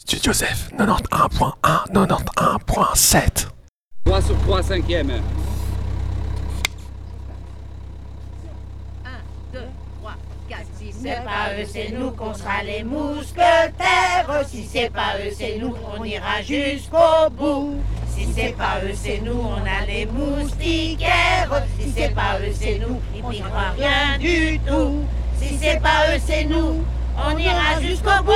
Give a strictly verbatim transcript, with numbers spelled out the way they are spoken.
Studio Joseph, quatre-vingt-onze point un, quatre-vingt-onze point sept. trois sur trois, cinquième. un, deux, trois, quatre, si c'est pas eux, c'est nous qu'on sera les mousquetaires. Si c'est pas eux, c'est nous, on ira jusqu'au bout. Si c'est pas eux, c'est nous, on a les moustiquaires. Si c'est pas eux, c'est nous, ils piqueront rien du tout. Si c'est pas eux, c'est nous, on ira jusqu'au bout.